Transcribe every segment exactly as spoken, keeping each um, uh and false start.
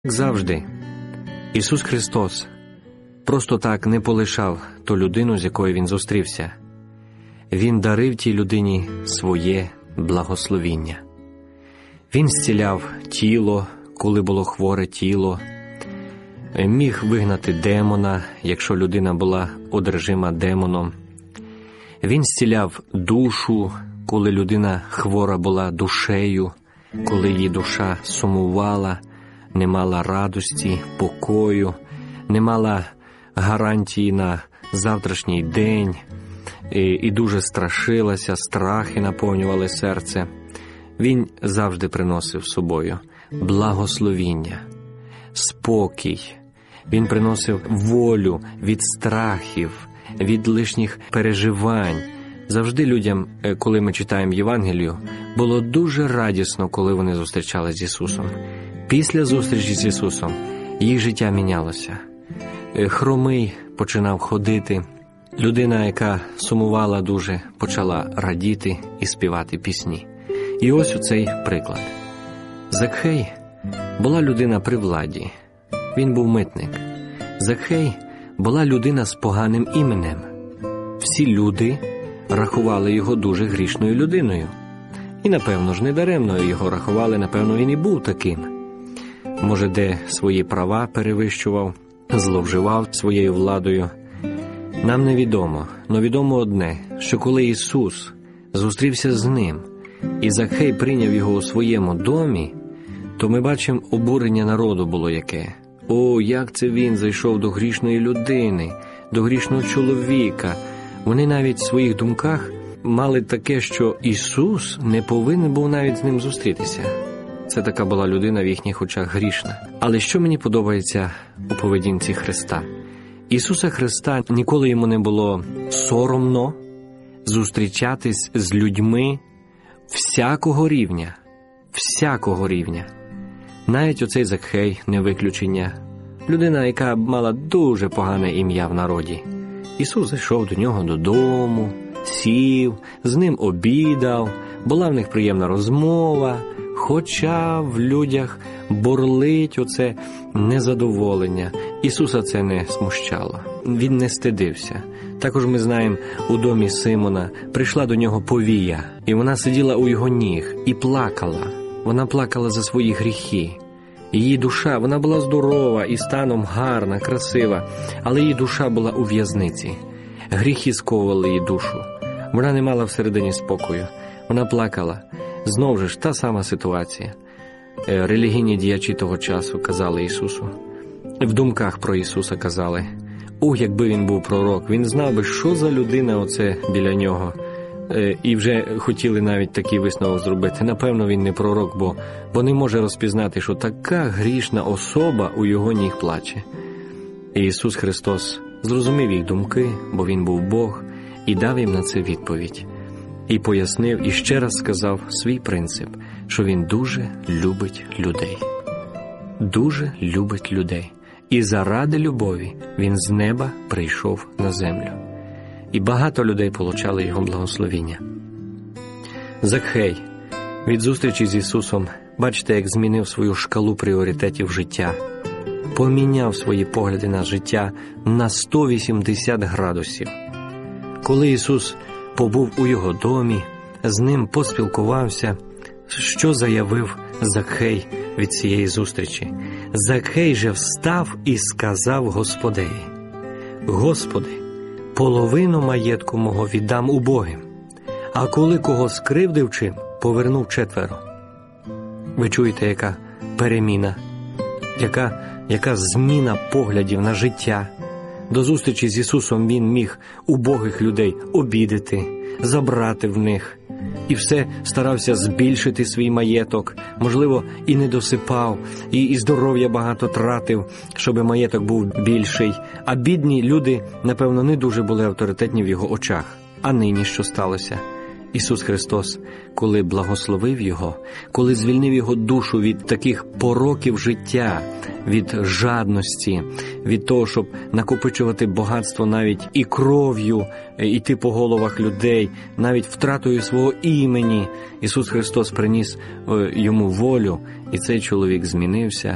Як завжди, Ісус Христос просто так не полишав ту людину, з якою Він зустрівся. Він дарив тій людині своє благословіння. Він зціляв тіло, коли було хворе тіло, міг вигнати демона, якщо людина була одержима демоном. Він зціляв душу, коли людина хвора була душею, коли її душа сумувала, не мала радості, покою, не мала гарантії на завтрашній день і, і дуже страшилася, страхи наповнювали серце. Він завжди приносив з собою благословіння, спокій. Він приносив волю від страхів, від лишніх переживань. Завжди людям, коли ми читаємо Євангелію, було дуже радісно, коли вони зустрічалися з Ісусом. Після зустрічі з Ісусом їх життя мінялося. Хромий починав ходити. Людина, яка сумувала дуже, почала радіти і співати пісні. І ось оцей приклад. Закхей була людина при владі. Він був митник. Закхей була людина з поганим іменем. Всі люди рахували його дуже грішною людиною. І, напевно ж, недаремно його рахували, напевно, він і був таким. Може, де свої права перевищував, зловживав своєю владою. Нам невідомо, но відомо одне, що коли Ісус зустрівся з ним, і Закхей прийняв його у своєму домі, то ми бачимо, обурення народу було яке. О, як це він зайшов до грішної людини, до грішного чоловіка. Вони навіть в своїх думках мали таке, що Ісус не повинен був навіть з ним зустрітися. Це така була людина в їхніх очах грішна. Але що мені подобається у поведінці Христа? Ісуса Христа ніколи йому не було соромно зустрічатись з людьми всякого рівня, всякого рівня. Навіть оцей Закхей не виключення. Людина, яка мала дуже погане ім'я в народі. Ісус зайшов до нього додому, сів, з ним обідав, була в них приємна розмова, хоча в людях бурлить оце незадоволення. Ісуса це не смущало. Він не стидився. Також ми знаємо, у домі Симона прийшла до нього повія, і вона сиділа у його ніг і плакала. Вона плакала за свої гріхи. Її душа, вона була здорова і станом гарна, красива, але її душа була у в'язниці. Гріхи сковували її душу. Вона не мала всередині спокою. Вона плакала. Знову ж та сама ситуація. Релігійні діячі того часу казали Ісусу. В думках про Ісуса казали: «О, якби він був пророк, він знав би, що за людина оце біля нього». І вже хотіли навіть такий висновок зробити. Напевно, він не пророк, бо, бо не може розпізнати, що така грішна особа у його ніг плаче. І Ісус Христос зрозумів їх думки, бо Він був Бог, і дав їм на це відповідь. І пояснив, і ще раз сказав свій принцип, що Він дуже любить людей. Дуже любить людей. І заради любові Він з неба прийшов на землю. І багато людей получали Його благословіння. Закхей від зустрічі з Ісусом, бачите, як змінив свою шкалу пріоритетів життя. Поміняв свої погляди на життя на сто вісімдесят градусів. Коли Ісус побув у його домі, з ним поспілкувався, що заявив Закхей від цієї зустрічі? Закхей же встав і сказав Господеві: «Господи, половину маєтку мого віддам убогим, а коли кого скривдив чим, повернув четверо». Ви чуєте, яка переміна, яка, яка зміна поглядів на життя. До зустрічі з Ісусом він міг убогих людей обідати, забрати в них. І все старався збільшити свій маєток, можливо, і не досипав, і, і здоров'я багато тратив, щоб маєток був більший. А бідні люди, напевно, не дуже були авторитетні в його очах. А нині що сталося? Ісус Христос, коли благословив його, коли звільнив його душу від таких пороків життя, від жадності, від того, щоб накопичувати багатство навіть і кров'ю, іти по головах людей, навіть втратою свого імені, Ісус Христос приніс йому волю, і цей чоловік змінився,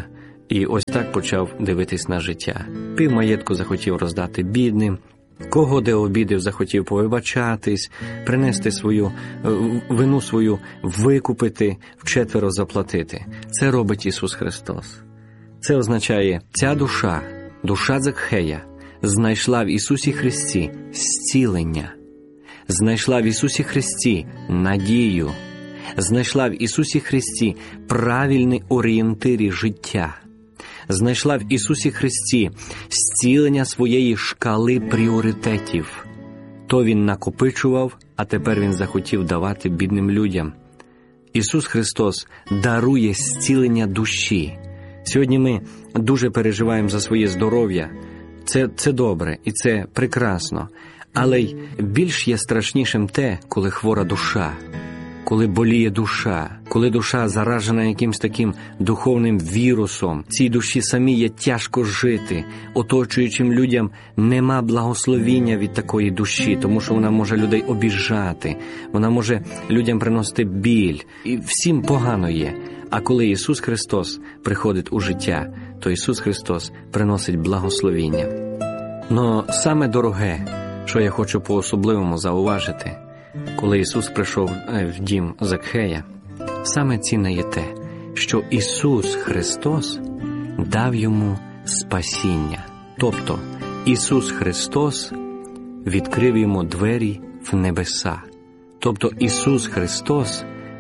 І ось так почав дивитись на життя. Пів маєтку захотів роздати бідним, кого де обідив, захотів повибачатись, принести свою вину свою, викупити, вчетверо заплатити. Це робить Ісус Христос. Це означає, ця душа, душа Закхея, знайшла в Ісусі Христі зцілення, знайшла в Ісусі Христі надію, знайшла в Ісусі Христі правильні орієнтири життя, знайшла в Ісусі Христі зцілення своєї шкали пріоритетів. То Він накопичував, а тепер Він захотів давати бідним людям. Ісус Христос дарує зцілення душі. Сьогодні ми дуже переживаємо за своє здоров'я. Це, це добре і це прекрасно. Але й більш є страшнішим те, коли хвора душа, коли боліє душа, коли душа заражена якимсь таким духовним вірусом. Цій душі самі є тяжко жити. Оточуючим людям нема благословіння від такої душі, тому що вона може людей обіжати, вона може людям приносити біль. І всім погано є. А коли Ісус Христос приходить у життя, то Ісус Христос приносить благословіння. Но саме дороге, що я хочу по-особливому зауважити, коли Ісус прийшов в дім Закхея, саме цінне є те, що Ісус Христос дав йому спасіння. Тобто Ісус Христос відкрив йому двері в небеса. Тобто Ісус Христос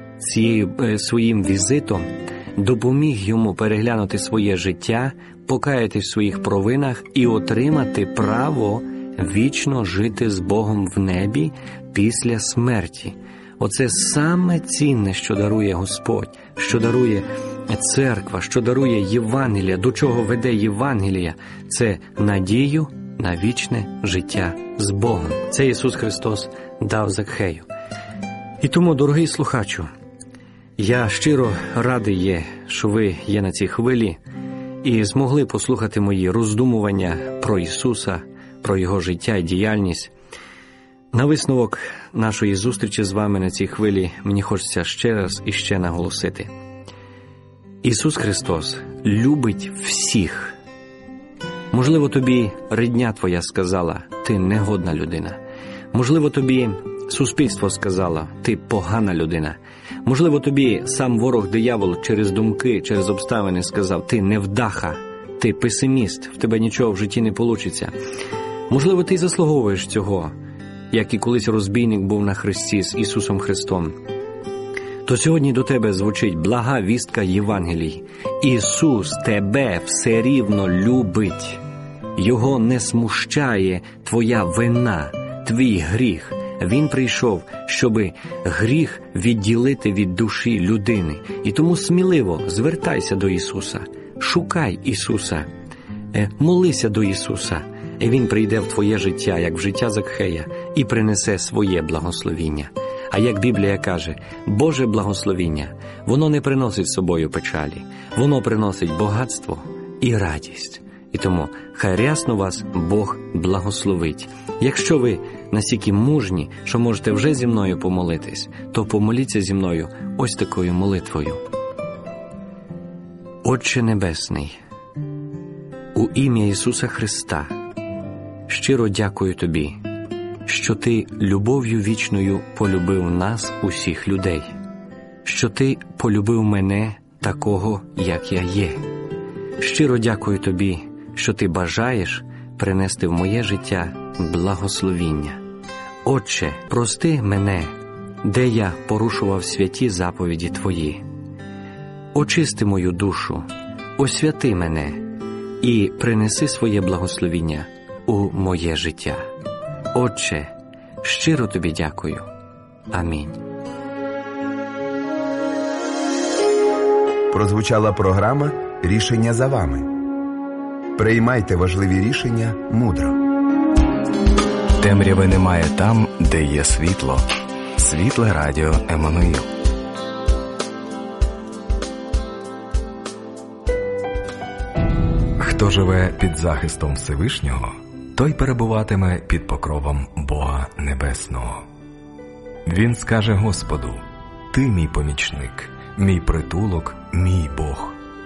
цією своїм візитом допоміг йому переглянути своє життя, покаятись в своїх провинах і отримати право вічно жити з Богом в небі після смерті. Оце саме цінне, що дарує Господь, що дарує церква, що дарує Євангелія, до чого веде Євангелія. Це надію на вічне життя з Богом. Це Ісус Христос дав Закхею. І тому, дорогий слухачу, я щиро радий є, що ви є на цій хвилі і змогли послухати мої роздумування про Ісуса, про Його життя і діяльність. На висновок нашої зустрічі з вами на цій хвилі мені хочеться ще раз і ще наголосити. Ісус Христос любить всіх. Можливо, тобі рідня твоя сказала, ти негодна людина. Можливо, тобі суспільство сказало, ти погана людина. Можливо, тобі сам ворог диявол через думки, через обставини сказав, ти невдаха, ти песиміст, в тебе нічого в житті не вийде. Можливо, ти заслуговуєш цього, як і колись розбійник був на хресті з Ісусом Христом. То сьогодні до тебе звучить блага вістка Євангелій. Ісус тебе все рівно любить. Його не смущає твоя вина, твій гріх. Він прийшов, щоби гріх відділити від душі людини. І тому сміливо звертайся до Ісуса, шукай Ісуса, молися до Ісуса. І Він прийде в твоє життя, як в життя Закхея, і принесе своє благословіння. А як Біблія каже, Боже благословіння, воно не приносить з собою печалі, воно приносить багатство і радість. І тому хай рясно вас Бог благословить. Якщо ви настільки мужні, що можете вже зі мною помолитись, то помоліться зі мною ось такою молитвою. Отче Небесний, у ім'я Ісуса Христа, щиро дякую Тобі, що Ти любов'ю вічною полюбив нас, усіх людей, що Ти полюбив мене такого, як я є. Щиро дякую Тобі, що Ти бажаєш принести в моє життя благословіння. Отче, прости мене, де я порушував святі заповіді Твої. Очисти мою душу, освяти мене і принеси своє благословіння у моє життя. Отче, щиро Тобі дякую. Амінь. Прозвучала програма «Рішення за вами». Приймайте важливі рішення мудро. Темряви немає там, де є світло. Світле радіо Еммануїл. Хто живе під захистом Всевишнього, той перебуватиме під покровом Бога Небесного. Він скаже Господу: «Ти мій помічник, мій притулок, мій Бог.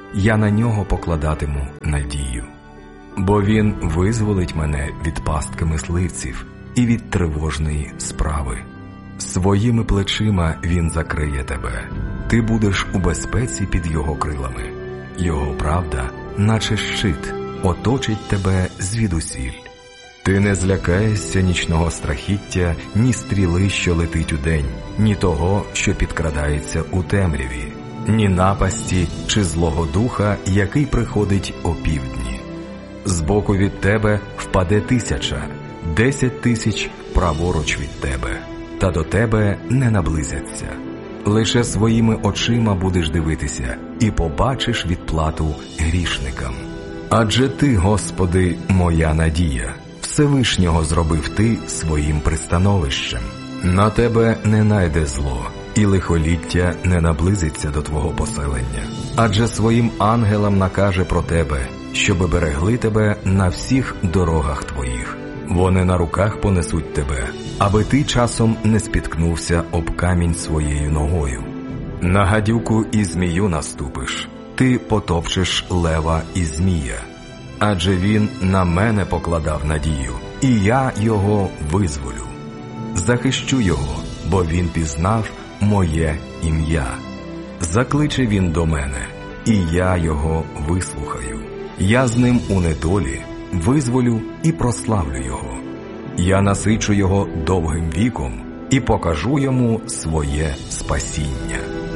я на нього покладатиму надію. Бо він визволить мене від пастки мисливців і від тривожної справи. Своїми плечима він закриє тебе, ти будеш у безпеці під його крилами. Його правда, наче щит, оточить тебе звідусіль. Ти не злякаєшся нічного страхіття, ні стріли, що летить удень, ні того, що підкрадається у темряві, ні напасті чи злого духа, який приходить опівдні. Збоку від тебе впаде тисяча, десять тисяч праворуч від тебе, та до тебе не наблизяться. Лише своїми очима будеш дивитися і побачиш відплату грішникам. Адже ти, Господи, моя надія, Всевишнього зробив ти своїм пристановищем. На тебе не найде зло, і лихоліття не наблизиться до твого поселення. Адже своїм ангелам накаже про тебе, щоби берегли тебе на всіх дорогах твоїх. Вони на руках понесуть тебе, аби ти часом не спіткнувся об камінь своєю ногою. На гадюку і змію наступиш, ти потопчеш лева і змія. Адже він на мене покладав надію, і я його визволю. Захищу його, бо він пізнав моє ім'я. Закличе він до мене, і я його вислухаю. Я з ним у недолі, визволю і прославлю його. Я насичу його довгим віком і покажу йому своє спасіння.